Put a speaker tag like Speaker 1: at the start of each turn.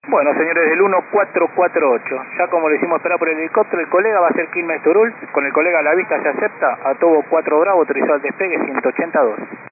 Speaker 1: Bueno, señores, del 1448. Ya como le hicimos esperar por el helicóptero, el colega va a ser Quilmes Turul. Con el colega a la vista se acepta. A Tobo 4 Bravo, autorizado al despegue 182.